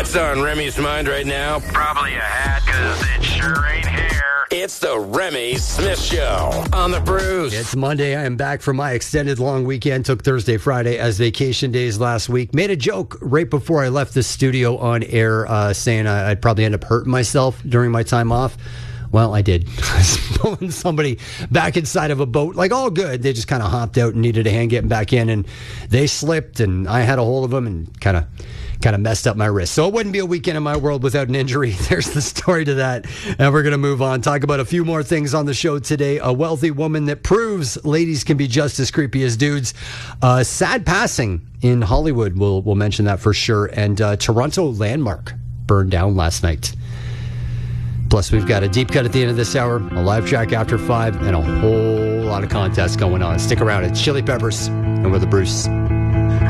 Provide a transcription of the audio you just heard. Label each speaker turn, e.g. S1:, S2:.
S1: What's on Remy's mind right now? Probably a hat, because it sure ain't hair. It's the Remy Smith Show on the Bruce.
S2: It's Monday. I am back from my extended long weekend. Took Thursday, Friday as vacation days last week. Made a joke right before I left the studio on air saying I'd probably end up hurting myself during my time off. Well, I did. I was pulling somebody back inside of a boat. Like, all good. They just kind of hopped out and needed a hand getting back in, and they slipped, and I had a hold of them and kind of messed up my wrist. So it wouldn't be a weekend in my world without an injury. There's the story to that. And we're going to move on. Talk about a few more things on the show today. A wealthy woman that proves ladies can be just as creepy as dudes. Sad passing in Hollywood. We'll mention that for sure. And Toronto landmark burned down last night. Plus, we've got a deep cut at the end of this hour, a live track after 5, and a whole lot of contests going on. Stick around. It's Chili Peppers, and we're the Bruce.